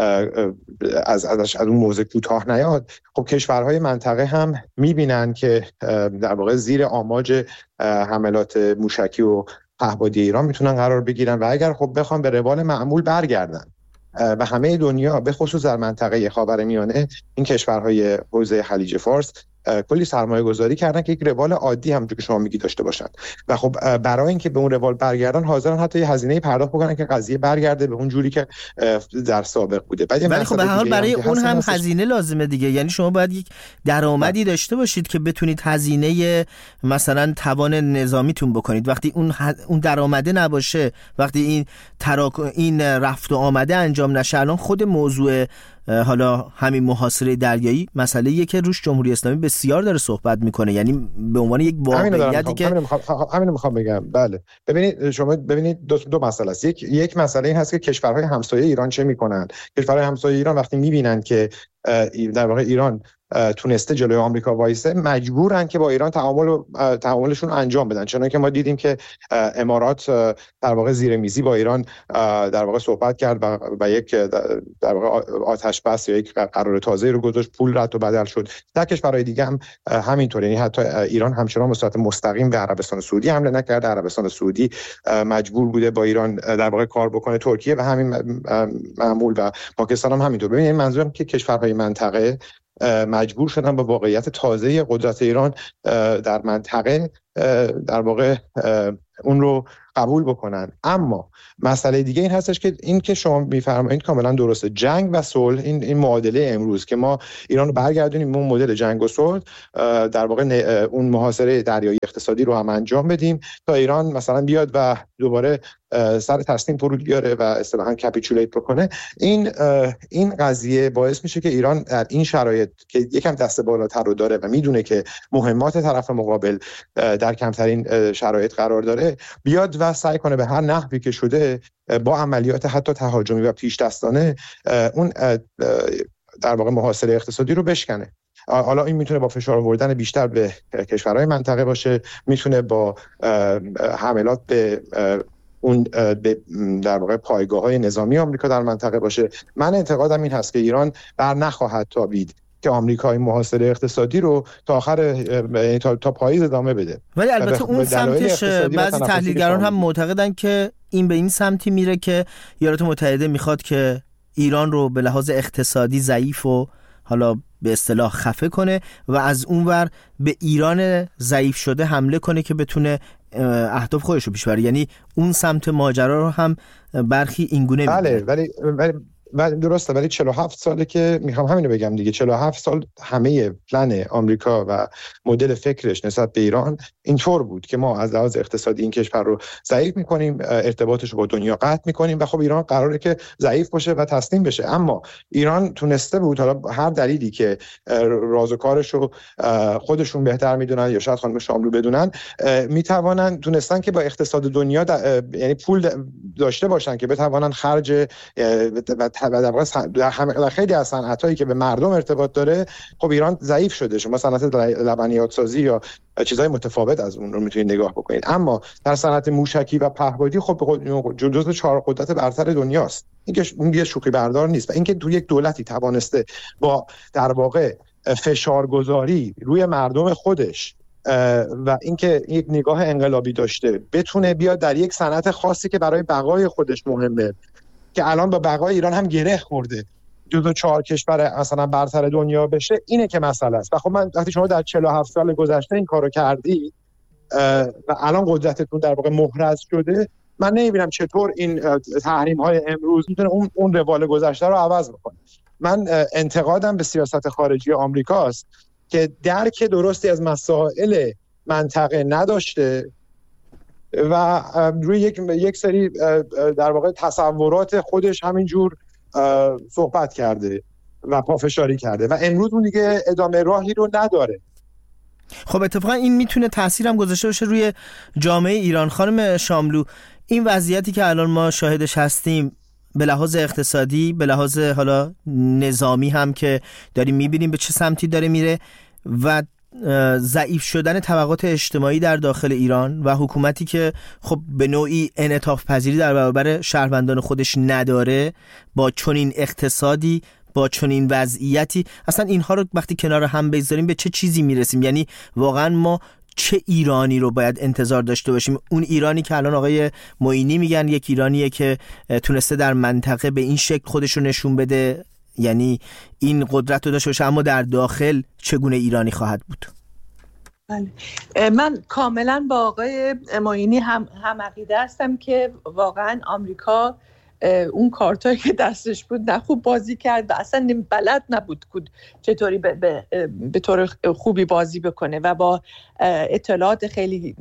از ازش از اون موضع کوتاه نیاد، خب کشورهای منطقه هم میبینن که در واقع زیر آماج حملات موشکی و پهپادی ایران میتونن قرار بگیرن و اگر خب بخوام به روال معمول برگردن و همه دنیا به خصوص در منطقه خاورمیانه این کشورهای حوزه خلیج فارس کلی سرمایه گذاری کردن که یک روال عادی همونجوری که شما میگی داشته باشن و خب برای اینکه به اون روال برگردن حاضرن حتی یه هزینه پرداخت بکنن که قضیه برگرده به اون جوری که در سابق بوده. ولی خب به هر حال برای اون هم هزینه لازمه دیگه، یعنی شما باید یک درآمدی داشته باشید که بتونید هزینه مثلا توان نظامیتون بکنید. وقتی اون اون درآمده نباشه، وقتی این تراک... این رفت و آمده انجام نشه، الان خود موضوع حالا همین محاصره دریایی مسئله‌ایه که روش جمهوری اسلامی بسیار داره صحبت میکنه، یعنی به عنوان یک واقعیتی که همین میخوام همین میخوام بگم. بله ببینید شما ببینید دو, دو مسئله است. یک یک مسئله این هست که کشورهای همسایه ایران چه میکنن. کشورهای همسایه ایران وقتی میبینن که در واقع ایران تونسته جلوی آمریکا وایسه، مجبورن که با ایران تعامل تعاملشون انجام بدن. چون که ما دیدیم که امارات در واقع زیر میزی با ایران در واقع صحبت کرد و, و یک در واقع آتش بس یا یک قرار تازه رو گذاشت، پول رد و بدل شد. در کشورهای دیگه هم همینطور، یعنی حتی ایران همچنان به صورت مستقیم به عربستان سعودی حمله نکرده. عربستان سعودی مجبور بوده با ایران در واقع کار بکنه. ترکیه و همین معمول و پاکستان هم همینطور. ببینید منظورم که کشورهای منطقه مجبور شدن با واقعیت تازه قدرت ایران در منطقه در واقع اون رو قبول بکنن. اما مسئله دیگه این هستش که این که شما میفرمایید کاملا درسته، جنگ و صلح، این این معادله امروز که ما ایران رو برگردونیم اون مدل جنگ و صلح، در واقع اون محاصره دریایی اقتصادی رو هم انجام بدیم تا ایران مثلا بیاد و دوباره سر تسلیم فرود بیاره و اصطلاحاً کپیچولیت بکنه. این این قضیه باعث میشه که ایران در این شرایط که یکم دست بالاتر رو داره و میدونه که مهمات طرف مقابل در کمترین شرایط قرار داره، بیاد و سعی کنه به هر نحوی که شده با عملیات حتی تهاجمی و پیش دستانه اون در واقع محاصره اقتصادی رو بشکنه. حالا این میتونه با فشار آوردن بیشتر به کشورهای منطقه باشه، میتونه با حملات به اون به در واقع پایگاه‌های نظامی آمریکا در منطقه باشه. من اعتقادم این هست که ایران بر نخواهد تابید که آمریکا این محاصره اقتصادی رو تا آخر تا, تا پاییز ادامه بده. ولی البته اون سمتش بعضی تحلیلگران هم معتقدن که این به این سمتی میره که ایالات متحده میخواد که ایران رو به لحاظ اقتصادی ضعیف و حالا به اصطلاح خفه کنه و از اونور به ایران ضعیف شده حمله کنه که بتونه اهداف خودش رو پیش ببره. یعنی اون سمت ماجرا رو هم برخی اینگونه بله می‌بینه. ولی ولی ولی درسته، ولی چهل و هفت ساله که میخوام همینو بگم دیگه، چهل و هفت سال همه پلن آمریکا و مدل فکرش نسبت به ایران اینطور بود که ما از لحاظ اقتصادی این کشور رو ضعیف میکنیم، ارتباطش رو با دنیا قطع میکنیم و خب ایران قراره که ضعیف باشه و تسلیم بشه. اما ایران تونسته بود، حالا هر دلیلی که راز و کارش رو خودشون بهتر میدونن یا شاید خانم شاملو بدونن، میتوانن تونستن که با اقتصاد دنیا یعنی پول داشته باشن که بتوانن خرج و در خیلی از صنعت‌هایی که به مردم ارتباط داره خب ایران ضعیف شده. شما صنعت لبنیات سازی یا چیزهای متفاوت از اون رو میتونید نگاه بکنید، اما در صنعت موشکی و پهپادی خب جزو چهار قدرت برتر دنیاست. این که اون یه شوخی بردار نیست. و اینکه تو یک دولتی توانسته با در واقع فشارگذاری روی مردم خودش و اینکه یک نگاه انقلابی داشته بتونه بیاد در یک صنعت خاصی که برای بقای خودش مهمه، که الان با بقای ایران هم گره خورده، جزو چهار کشور مثلا برتر دنیا بشه، اینه که مسئله است. و خب من وقتی شما در چهل و هفت سال گذشته این کارو کردی و الان قدرتتون در واقع محرز شده، من نمیبینم چطور این تحریم های امروز میتونه اون اون روال گذشته رو عوض بکنه. من انتقادم به سیاست خارجی آمریکاست که درک درستی از مسائل منطقه نداشته و روی یک یک سری در واقع تصورات خودش همینجور صحبت کرده و پافشاری کرده و امروز اون دیگه ادامه راهی رو نداره. خب اتفاقا این میتونه تأثیر هم گذاشته باشه روی جامعه ایران. خانم شاملو، این وضعیتی که الان ما شاهدش هستیم به لحاظ اقتصادی، به لحاظ حالا نظامی هم که داریم میبینیم به چه سمتی داره میره و ضعیف شدن طبقات اجتماعی در داخل ایران و حکومتی که خب به نوعی انعطاف پذیری در برابر شهروندان خودش نداره، با چنین اقتصادی، با چنین وضعیتی، اصلا اینها رو وقتی کنار هم بذاریم به چه چیزی میرسیم؟ یعنی واقعا ما چه ایرانی رو باید انتظار داشته باشیم؟ اون ایرانی که الان آقای معینی میگن یک ایرانیه که تونسته در منطقه به این شکل خودش رو نشون بده، یعنی این قدرت رو داشته باشه، اما در داخل چگونه ایرانی خواهد بود؟ بله. من کاملا با آقای معینی هم هم عقیده هستم که واقعا آمریکا اون کارتایی که دستش بود نه خوب بازی کرد و اصلا بلد نبود چطوری به, به, به طور خوبی بازی بکنه و با اطلاعات خیلی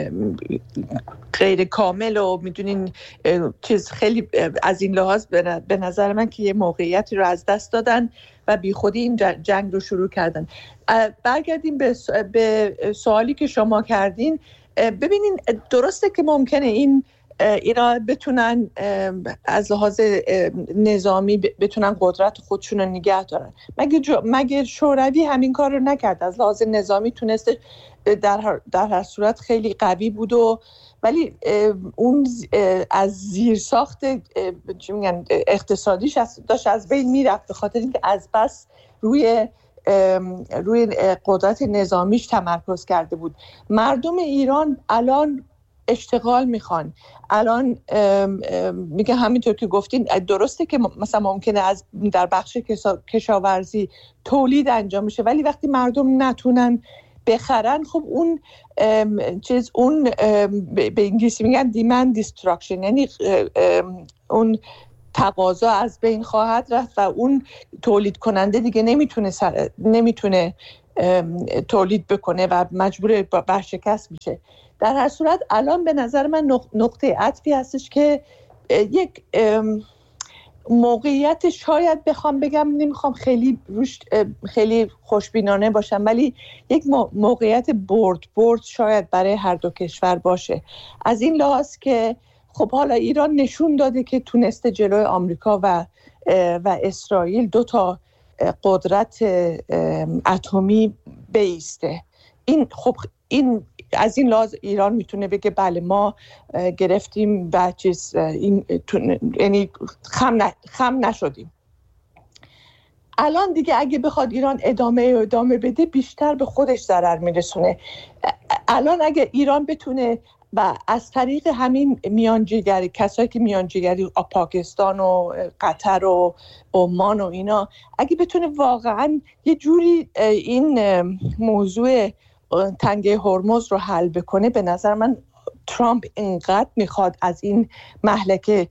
غیر کامل و میدونین چیز خیلی از این لحاظ به نظر من که یه موقعیتی رو از دست دادن و بی خودی این جنگ رو شروع کردن. برگردیم به به سوالی که شما کردین. ببینین درسته که ممکنه این اینا بتونن از لحاظ نظامی بتونن قدرت خودشون رو نگه دارن. مگه جو، مگه شوروی همین کار رو نکرد؟ از لحاظ نظامی تونسته در هر, در هر صورت خیلی قوی بود و ولی اون از زیر ساخت چی میگن اقتصادیش داشت از بین میرفت به خاطر اینکه از بس روی روی قدرت نظامیش تمرکز کرده بود. مردم ایران الان اشتغال میخوان. الان میگه همینطور که گفتین درسته که مثلا ممکنه از در بخش کشاورزی تولید انجام میشه، ولی وقتی مردم نتونن بخرن خب اون چیز اون به انگلیسی میگن demand destruction، یعنی اون تقاضا از بین خواهد رفت و اون تولید کننده دیگه نمیتونه سر... نمیتونه تولید بکنه و مجبور برشکست میشه. در هر صورت الان به نظر من نقطه عطفی هستش که یک موقعیت، شاید بخوام بگم، نمیخوام خیلی روش خیلی خوشبینانه باشم، ولی یک موقعیت برد برد شاید برای هر دو کشور باشه. از این لحاظ که خب حالا ایران نشون داده که تونسته جلوی آمریکا و و اسرائیل دو تا قدرت اتمی بیسته. این خب این از این لحاظ ایران میتونه بگه بله ما گرفتیم و چیز این یعنی خم, ن... خم نشدیم. الان دیگه اگه بخواد ایران ادامه ادامه بده بیشتر به خودش ضرر میرسونه. الان اگه ایران بتونه و از طریق همین میانجیگری، کسایی که میانجیگری پاکستان و قطر و عمان و اینا، اگه بتونه واقعا یه جوری این موضوع تنگه هرمز رو حل بکنه، به نظر من ترامپ اینقدر میخواد از این مهلکه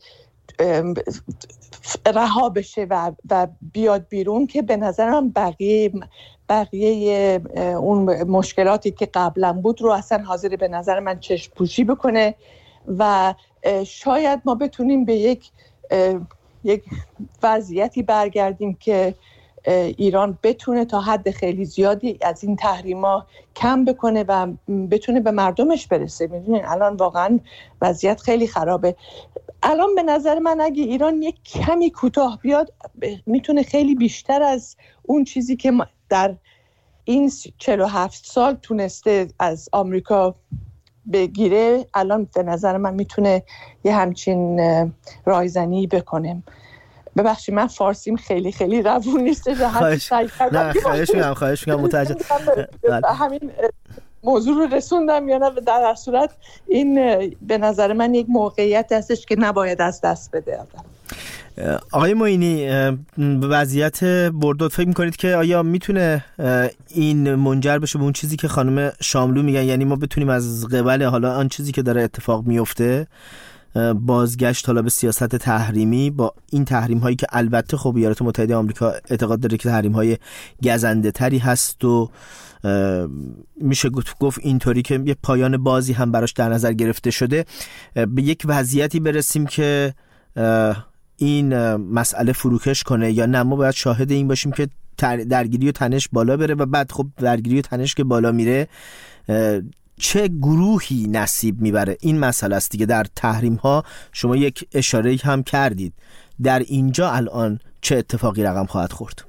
رها بشه و و بیاد بیرون که به نظر من بقیه بقیه اون مشکلاتی که قبلا بود رو اصلا حاضر به نظر من چشم پوشی بکنه و شاید ما بتونیم به یک یک وضعیتی برگردیم که ایران بتونه تا حد خیلی زیادی از این تحریما کم بکنه و بتونه به مردمش برسه. میدونین الان واقعا وضعیت خیلی خرابه. الان به نظر من اگه ایران یک کمی کوتاه بیاد میتونه خیلی بیشتر از اون چیزی که در این چهل و هفت سال تونسته از آمریکا بگیره، الان به نظر من میتونه یه همچین رایزنی بکنه. ببخشید من فارسیم خیلی خیلی روون نیست. خواهش نه خواهش میگم خواهش میگم متوجه همین موضوع رو رسوندم یا نه. در هر صورت این به نظر من یک موقعیت هستش که نباید از دست بده آدم. آقای معینی، وضعیت برداد فکر میکنید که آیا میتونه این منجر بشه به اون چیزی که خانم شاملو میگن، یعنی ما بتونیم از قبل حالا آن چیزی که داره اتفاق میفته بازگشت حالا به سیاست تحریمی، با این تحریم هایی که البته خب ایالات متحده آمریکا اعتقاد داره که تحریم های گزنده تری هست و میشه گفت اینطوری که یه پایان بازی هم براش در نظر گرفته شده، به یک وضعیتی برسیم که این مسئله فروکش کنه، یا نه ما باید شاهد این باشیم که درگیری و تنش بالا بره و بعد خب درگیری و تنش که بالا میره چه گروهی نصیب میبره؟ این مسئله است دیگه. در تحریم ها شما یک اشاره هم کردید، در اینجا الان چه اتفاقی رقم خواهد خورد؟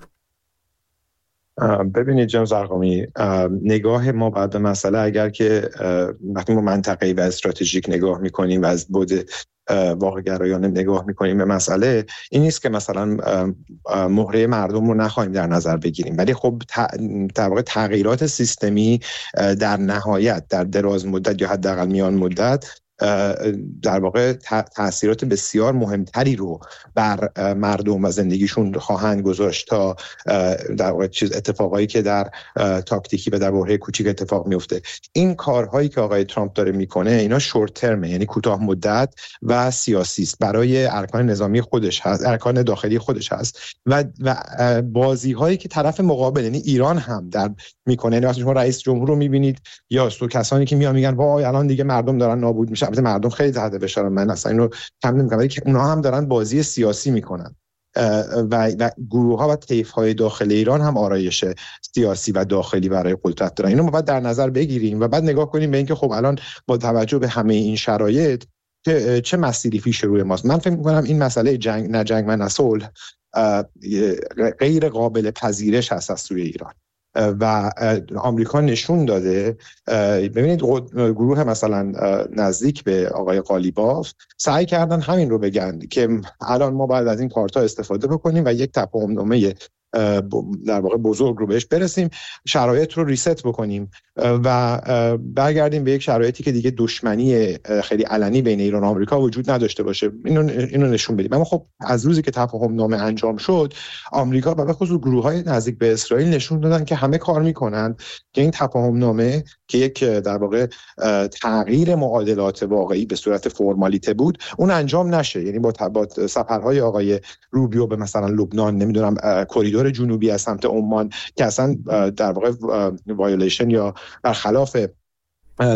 ببینید جناب زرقامی، نگاه ما بعد به مسئله اگر که وقتی ما منطقه‌ای و استراتژیک نگاه میکنیم و از بعد واقع گرایانه نگاه میکنیم به مسئله، این نیست که مثلا مهره مردم رو نخواهیم در نظر بگیریم، ولی خب در واقع تغییرات سیستمی در نهایت در دراز مدت یا حداقل میان مدت در واقع تأثیرات بسیار مهمتری رو بر مردم و زندگیشون خواهند گذاشت تا در واقع چیز اتفاقایی که در تاکتیکی و در بحران کوچیک اتفاق میفته. این کارهایی که آقای ترامپ داره میکنه اینا شورت ترمه، یعنی کوتاه مدت و سیاسی است، برای ارکان نظامی خودش هست، ارکان داخلی خودش هست و و بازی هایی که طرف مقابل یعنی ایران هم در میکنه. یعنی وقتی شما رئیس جمهور رو میبینید یا تو کسانی که میان میگن وای الان دیگه مردم دارن نابود میشن، البته مردم خیلی تحت فشار، من اصلا اینو کم نمیگم، ولی که اونها هم دارن بازی سیاسی میکنن و و گروه ها و طیف های داخل ایران هم آرایش سیاسی و داخلی برای قدرت دارن. اینو ما باید در نظر بگیریم و بعد نگاه کنیم به اینکه خب الان با توجه به همه این شرایط چه چه مسیری پیش روی ماست. من فکر میکنم این مسئله جنگ نه جنگ و نه صلح غیر قابل پذیرش هست از سوی ایران و آمریکا نشون داده. ببینید گروه مثلا نزدیک به آقای قالیباف سعی کردن همین رو بگن که الان ما باید از این کارتا استفاده بکنیم و یک تفاهمنامه در واقع بزرگ رو بهش برسیم، شرایط رو ریست بکنیم و برگردیم به یک شرایطی که دیگه دشمنی خیلی علنی بین ایران و آمریکا وجود نداشته باشه. اینو اینو نشون بدیم. اما خب از روزی که تفاهم نامه انجام شد، آمریکا و به خصوص گروه‌های نزدیک به اسرائیل نشون دادن که همه کار میکنن که این تفاهم نامه که یک در واقع تغییر معادلات واقعی به صورت فرمالیته بود اون انجام نشه. یعنی با با سفرهای آقای روبیو به مثلا لبنان، نمیدونم کریدور جنوبی از سمت عمان که اصلا در واقع وایولیشن یا برخلاف